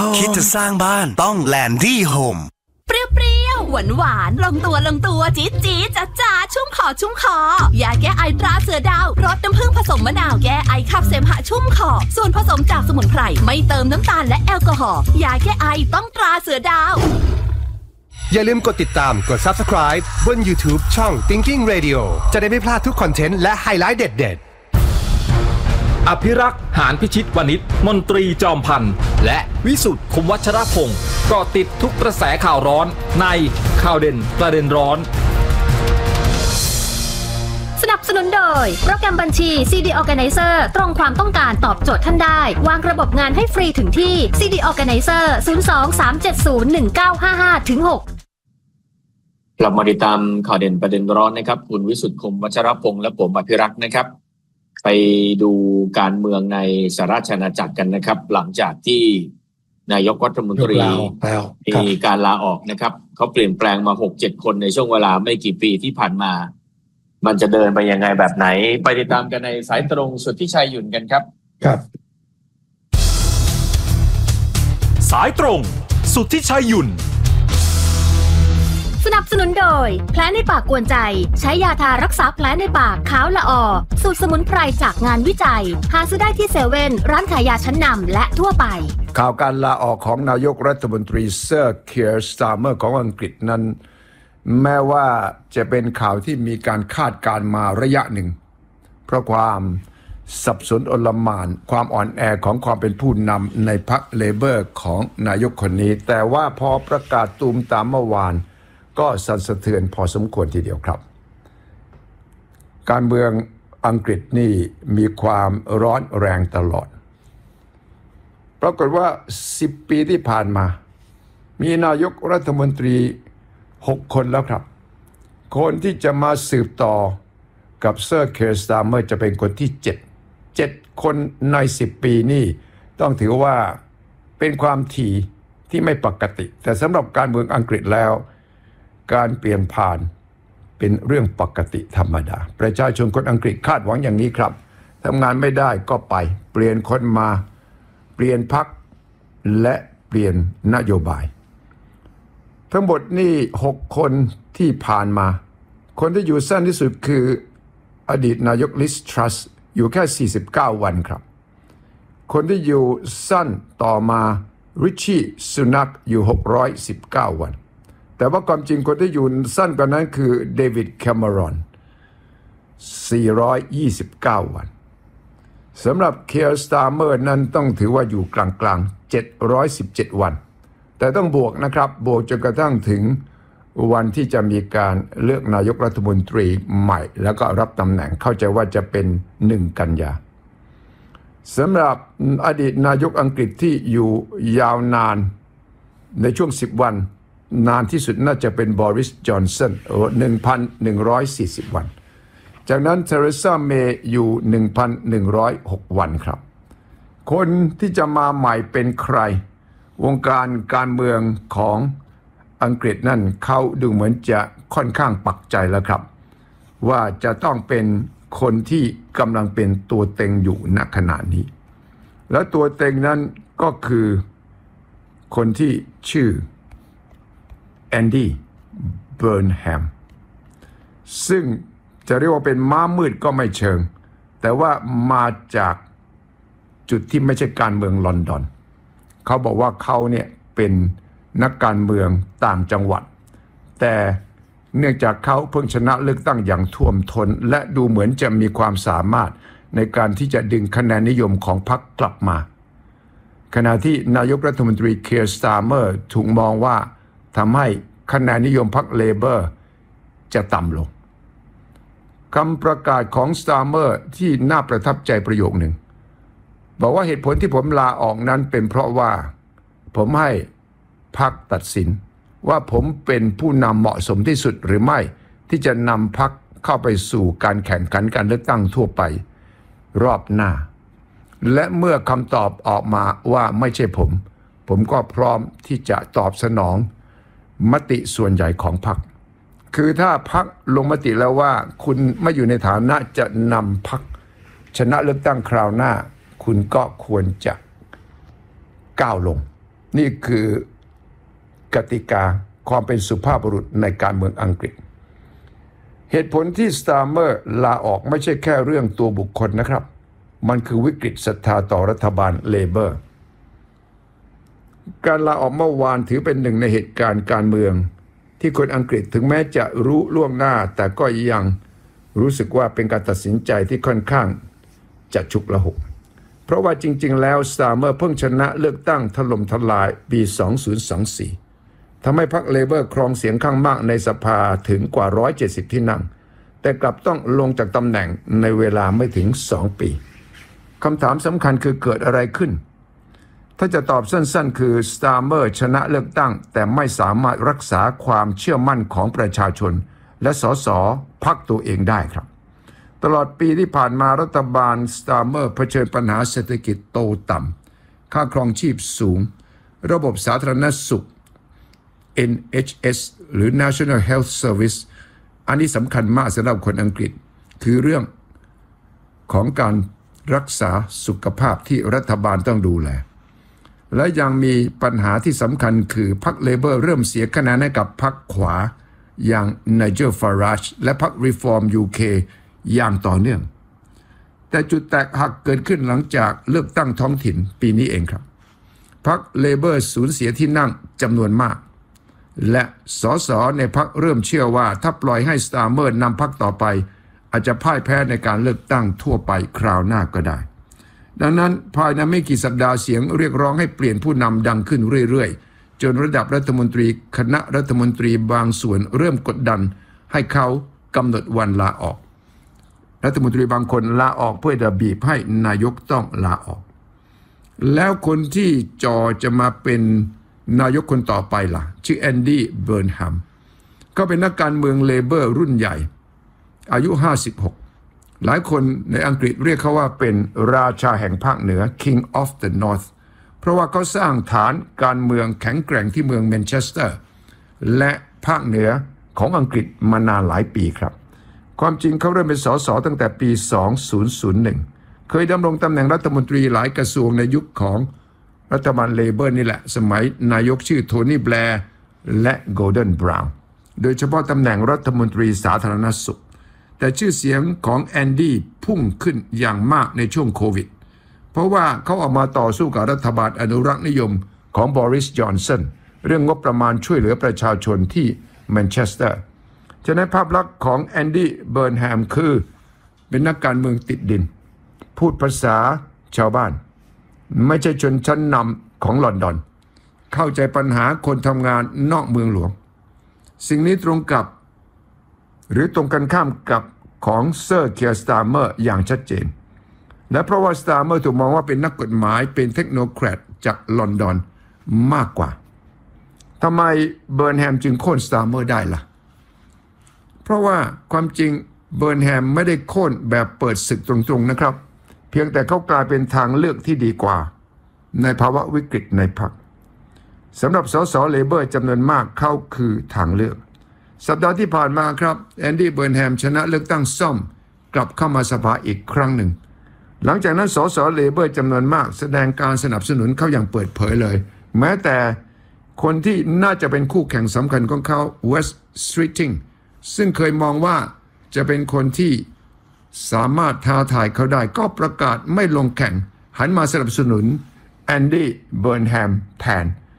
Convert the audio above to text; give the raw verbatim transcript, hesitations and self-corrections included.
คิดจะสร้างบ้านต้องแลนดี้โฮมเปรี้ยวๆหวานหวานลงตัวลงตัวจี๊ดจี๊ดจ๊าจ๊าชุ่มคอชุ่มคอยาแก้ไอตราเสือดาวรสน้ำผึ้งผสมมะนาวแก้ไอขับเสมหะชุ่มคอส่วนผสมจากสมุนไพรไม่เติมน้ำตาลและแอลกอฮอล์ยาแก้ไอต้องตราเสือดาวอย่าลืมกดติดตามกด ซับสไครบ์ บน YouTube ช่อง Thinking Radio จะได้ไม่พลาดทุกคอนเทนต์และไฮไลท์เด็ดๆอภิรักษ์หานพิชิตวณิชมนตรีจอมพันธ์และวิสุทธิ์คมวัชรพงศ์ก็ติดทุกกระแสข่าวร้อนในข่าวเด่นประเด็นร้อนสนับสนุนโดยโปรแกรมบัญชี ซี ดี Organizer ตรงความต้องการตอบโจทย์ท่านได้วางระบบงานให้ฟรีถึงที่ ซี ดี Organizer ศูนย์ สอง สาม เจ็ด ศูนย์ หนึ่ง เก้า ห้า ห้า ถึง หกกลับมาติดตามข่าวเด่นประเด็นร้อนนะครับคุณวิสุทธิ์คมวัชรพงศ์และผมอภิรักษ์นะครับไปดูการเมืองในสหราชอาณาจักรกันนะครับหลังจากที่นายกรัฐมนตรีมีการลาออกนะครับเขาเปลี่ยนแปลงมา หกเจ็ด คนในช่วงเวลาไม่กี่ปีที่ผ่านมามันจะเดินไปยังไงแบบไหนไปติดตามกันในสายตรงสุทธิชัยหยุ่นกันครับครับสายตรงสุทธิชัยหยุ่นสนับสนุนโดยแผลในปากกวนใจใช้ยาทารักษาแผลในปากขาวละออสูตรสมุนไพรจากงานวิจัยหาซื้อได้ที่เซเว่นร้านขายยาชั้นนำและทั่วไปข่าวการลาออกของนายกรัฐมนตรีเซอร์เคียร์สตาร์เมอร์ของอังกฤษนั้นแม้ว่าจะเป็นข่าวที่มีการคาดการณ์มาระยะหนึ่งเพราะความสับสนโอลหม่านความอ่อนแอของความเป็นผู้นำในพรรคเลเบอร์ของนายกคนนี้แต่ว่าพอประกาศตูมตามเมื่อวานก็สั่นสะเทือนพอสมควรทีเดียวครับการเมืองอังกฤษนี่มีความร้อนแรงตลอดปรากฏว่าสิบปีที่ผ่านมามีนายกรัฐมนตรีหกคนแล้วครับคนที่จะมาสืบต่อกับเซอร์เคียร์สตาร์เมอร์จะเป็นคนที่เจ็ด เจ็ดคนในสิบปีนี่ต้องถือว่าเป็นความถี่ที่ไม่ปกติแต่สำหรับการเมืองอังกฤษแล้วการเปลี่ยนผ่านเป็นเรื่องปกติธรรมดาประชาชนคนอังกฤษคาดหวังอย่างนี้ครับทำงานไม่ได้ก็ไปเปลี่ยนคนมาเปลี่ยนพรรคและเปลี่ยนนโยบายทั้งหมดนี่หกคนที่ผ่านมาคนที่อยู่สั้นที่สุดคืออดีตนายกลิสทรัสอยู่แค่สี่สิบเก้าวันครับคนที่อยู่สั้นต่อมาริชชี่สุนักอยู่หกร้อยสิบเก้าวันแต่ว่าความจริงคนที่อยู่สั้นกว่านั้นคือเดวิดแคมเมรอนสี่ร้อยยี่สิบเก้าวันสำหรับเคียร์สตาร์เมอร์นั้นต้องถือว่าอยู่กลางๆเจ็ดร้อยสิบเจ็ดวันแต่ต้องบวกนะครับบวกจนกระทั่งถึงวันที่จะมีการเลือกนายกรัฐมนตรีใหม่แล้วก็รับตำแหน่งเข้าใจว่าจะเป็นหนึ่งกันยาสำหรับอดีตนายกอังกฤษที่อยู่ยาวนานในช่วงสิบวันนานที่สุดน่าจะเป็นบอริสจอนสัน หนึ่งพันหนึ่งร้อยสี่สิบ วันจากนั้นเทเรซาเมย์อยู่ หนึ่งพันหนึ่งร้อยหก วันครับคนที่จะมาใหม่เป็นใครวงการการเมืองของอังกฤษนั่นเขาดูเหมือนจะค่อนข้างปักใจแล้วครับว่าจะต้องเป็นคนที่กำลังเป็นตัวเต็งอยู่ณขณะนี้และตัวเต็งนั้นก็คือคนที่ชื่อแอนดี้เบิร์นแฮมซึ่งจะเรียกว่าเป็นม้ามืดก็ไม่เชิงแต่ว่ามาจากจุดที่ไม่ใช่การเมืองลอนดอนเขาบอกว่าเขาเนี่ยเป็นนักการเมืองต่างจังหวัดแต่เนื่องจากเขาเพิ่งชนะเลือกตั้งอย่างท่วมท้นและดูเหมือนจะมีความสามารถในการที่จะดึงคะแนนนิยมของพรรคกลับมาขณะที่นายกรัฐมนตรีเคียร์สตาร์เมอร์ถูกมองว่าทำให้คะแนนนิยมพรรคเลเบอร์จะต่ำลงคำประกาศของสตาร์เมอร์ที่น่าประทับใจประโยคหนึ่งบอกว่าเหตุผลที่ผมลาออกนั้นเป็นเพราะว่าผมให้พรรคตัดสินว่าผมเป็นผู้นำเหมาะสมที่สุดหรือไม่ที่จะนำพรรคเข้าไปสู่การแข่งขันการเลือกตั้งทั่วไปรอบหน้าและเมื่อคำตอบออกมาว่าไม่ใช่ผมผมก็พร้อมที่จะตอบสนองมติส่วนใหญ่ของพรรคคือถ้าพรรคลงมติแล้วว่าคุณไม่อยู่ในฐานะจะนำพรรคชนะเลือกตั้งคราวหน้าคุณก็ควรจะก้าวลงนี่คือกติกาความเป็นสุภาพบุรุษในการเมืองอังกฤษเหตุผลที่สตาร์เมอร์ลาออกไม่ใช่แค่เรื่องตัวบุคคลนะครับมันคือวิกฤตศรัทธาต่อรัฐบาลเลเบอร์การลาออกเมื่อวานถือเป็นหนึ่งในเหตุการณ์การเมืองที่คนอังกฤษถึงแม้จะรู้ล่วงหน้าแต่ก็ยังรู้สึกว่าเป็นการตัดสินใจที่ค่อนข้างจะฉุกละหุกเพราะว่าจริงๆแล้วสตาร์เมอร์เพิ่งชนะเลือกตั้งถล่มทลายปี สองพันยี่สิบสี่ ทำให้พรรคเลเบอร์ครองเสียงข้างมากในสภาถึงกว่าหนึ่งร้อยเจ็ดสิบที่นั่งแต่กลับต้องลงจากตำแหน่งในเวลาไม่ถึงสองปีคำถามสำคัญคือเกิดอะไรขึ้นถ้าจะตอบสั้นๆคือสตาร์เมอร์ชนะเลือกตั้งแต่ไม่สามารถรักษาความเชื่อมั่นของประชาชนและสสพรรคตัวเองได้ครับตลอดปีที่ผ่านมารัฐบาลสตาร์เมอร์เผชิญปัญหาเศรษฐกิจโตต่ำค่าครองชีพสูงระบบสาธารณสุข เอ็น เอช เอส หรือ National Health Service อันนี้สำคัญมากสำหรับคนอังกฤษคือเรื่องของการรักษาสุขภาพที่รัฐบาลต้องดูแลและยังมีปัญหาที่สำคัญคือพรรคเลเบอร์เริ่มเสียคะแนนให้กับพรรคขวาอย่างไนเจล ฟาราจและพรรค Reform ยู เค อย่างต่อเนื่องแต่จุดแตกหักเกิดขึ้นหลังจากเลือกตั้งท้องถิ่นปีนี้เองครับพรรคเลเบอร์สูญเสียที่นั่งจำนวนมากและสสในพรรคเริ่มเชื่อว่าถ้าปล่อยให้สตาร์เมอร์นำพรรคต่อไปอาจจะพ่ายแพ้ในการเลือกตั้งทั่วไปคราวหน้าก็ได้ดังนั้นภายในไม่กี่สัปดาห์เสียงเรียกร้องให้เปลี่ยนผู้นำดังขึ้นเรื่อยๆจนระดับรัฐมนตรีคณะรัฐมนตรีบางส่วนเริ่มกดดันให้เขากำหนดวันลาออกรัฐมนตรีบางคนลาออกเพื่อจะบีบให้นายกต้องลาออกแล้วคนที่จอจะมาเป็นนายกคนต่อไปล่ะชื่อแอนดี้เบิร์นแฮมก็เป็นนักการเมืองเลเบอร์รุ่นใหญ่อายุห้าสิบหกหลายคนในอังกฤษเรียกเขาว่าเป็นราชาแห่งภาคเหนือ King of the North เพราะว่าเขาสร้างฐานการเมืองแข็งแกร่งที่เมืองแมนเชสเตอร์และภาคเหนือของอังกฤษมานานหลายปีครับความจริงเขาเริ่มเป็นสสตั้งแต่ปีสองพันหนึ่งเคยดำรงตำแหน่งรัฐมนตรีหลายกระทรวงในยุคของรัฐบาลเลเบอร์นี่แหละสมัยนายกชื่อโทนี่แบร์และโกลเดนบราวน์โดยเฉพาะตำแหน่งรัฐมนตรีสาธารณสุขแต่ชื่อเสียงของแอนดี้พุ่งขึ้นอย่างมากในช่วงโควิดเพราะว่าเขาออกมาต่อสู้กับรัฐบาลอนุรักษ์นิยมของบริส จอนสันเรื่องงบประมาณช่วยเหลือประชาชนที่แมนเชสเตอร์ฉะนั้นภาพลักษณ์ของแอนดี้เบิร์นแฮมคือเป็นนักการเมืองติดดินพูดภาษาชาวบ้านไม่ใช่ชนชั้นนำของลอนดอนเข้าใจปัญหาคนทำงานนอกเมืองหลวงสิ่งนี้ตรงกับหรือตรงกันข้ามกับของเซอร์เคียร์สตาร์เมอร์อย่างชัดเจนและเพราะว่าสตาร์เมอร์ถูกมองว่าเป็นนักกฎหมายเป็นเทคโนแครตจากลอนดอนมากกว่าทำไมเบิร์นแฮมจึงโค่นสตาร์เมอร์ได้ล่ะเพราะว่าความจริงเบิร์นแฮมไม่ได้โค่นแบบเปิดศึกตรงๆนะครับเพียงแต่เขากลายเป็นทางเลือกที่ดีกว่าในภาวะวิกฤตในพรรคสำหรับสสเลเบอร์จำนวนมากเขาคือทางเลือกสัปดาห์ที่ผ่านมาครับแอนดี้เบิร์นแฮมชนะเลือกตั้งซ่อมกลับเข้ามาสภาอีกครั้งหนึ่งหลังจากนั้นสสเลเบอร์จำนวนมากแสดงการสนับสนุนเขาอย่างเปิดเผยเลยแม้แต่คนที่น่าจะเป็นคู่แข่งสำคัญของเขาเวสต์สตรีทติ้งซึ่งเคยมองว่าจะเป็นคนที่สามารถท้าทายเขาได้ก็ประกาศไม่ลงแข่งหันมาสนับสนุนแอนดี้เบิร์นแฮมแทน